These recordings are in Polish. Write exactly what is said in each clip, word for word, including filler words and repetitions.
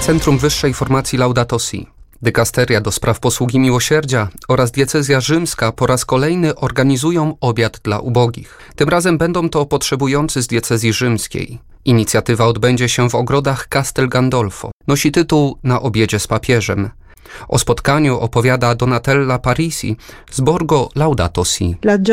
Centrum Wyższej Formacji Laudato Si, Dykasteria do spraw posługi miłosierdzia oraz diecezja rzymska po raz kolejny organizują obiad dla ubogich. Tym razem będą to potrzebujący z diecezji rzymskiej. Inicjatywa odbędzie się w ogrodach Castel Gandolfo. Nosi tytuł Na obiedzie z papieżem. O spotkaniu opowiada Donatella Parisi z Borgo Laudato Si.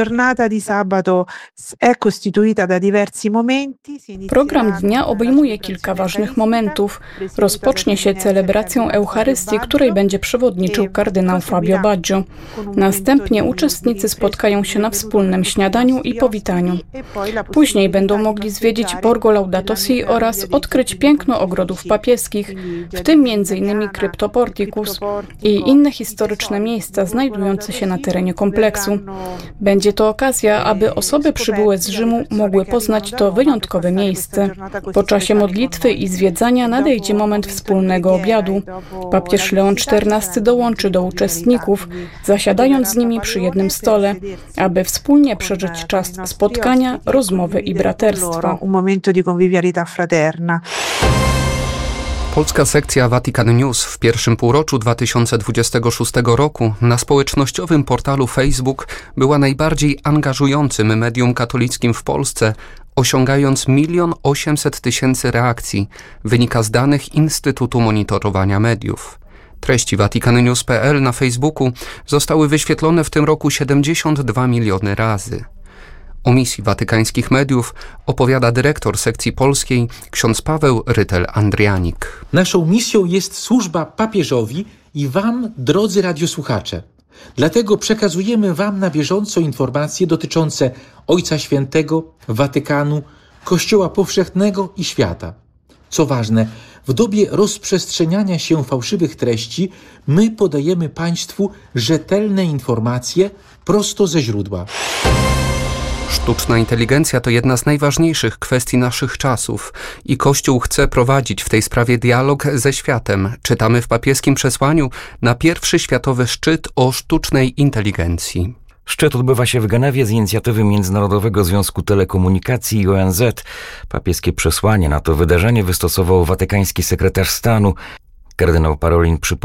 Program dnia obejmuje kilka ważnych momentów. Rozpocznie się celebracją Eucharystii, której będzie przewodniczył kardynał Fabio Baggio. Następnie uczestnicy spotkają się na wspólnym śniadaniu i powitaniu. Później będą mogli zwiedzić Borgo Laudato Si oraz odkryć piękno ogrodów papieskich, w tym między innymi Cryptoporticus i inne historyczne miejsca znajdujące się na terenie kompleksu. Będzie to okazja, aby osoby przybyłe z Rzymu mogły poznać to wyjątkowe miejsce. Po czasie modlitwy i zwiedzania nadejdzie moment wspólnego obiadu. Papież Leon czternasty dołączy do uczestników, zasiadając z nimi przy jednym stole, aby wspólnie przeżyć czas spotkania, rozmowy i braterstwa. Polska sekcja Vatican News w pierwszym półroczu dwa tysiące dwudziestego szóstego roku na społecznościowym portalu Facebook była najbardziej angażującym medium katolickim w Polsce, osiągając milion osiemset tysięcy reakcji, wynika z danych Instytutu Monitorowania Mediów. Treści vatican news kropka p l na Facebooku zostały wyświetlone w tym roku siedemdziesiąt dwa miliony razy. O misji watykańskich mediów opowiada dyrektor sekcji polskiej ksiądz Paweł Rytel-Andrianik. Naszą misją jest służba papieżowi i wam, drodzy radiosłuchacze. Dlatego przekazujemy wam na bieżąco informacje dotyczące Ojca Świętego, Watykanu, Kościoła Powszechnego i świata. Co ważne, w dobie rozprzestrzeniania się fałszywych treści my podajemy państwu rzetelne informacje prosto ze źródła. Sztuczna inteligencja to jedna z najważniejszych kwestii naszych czasów i Kościół chce prowadzić w tej sprawie dialog ze światem. Czytamy w papieskim przesłaniu na pierwszy światowy szczyt o sztucznej inteligencji. Szczyt odbywa się w Genewie z inicjatywy Międzynarodowego Związku Telekomunikacji i O N Z. Papieskie przesłanie na to wydarzenie wystosował watykański sekretarz stanu. Kardynał Parolin przypomniał,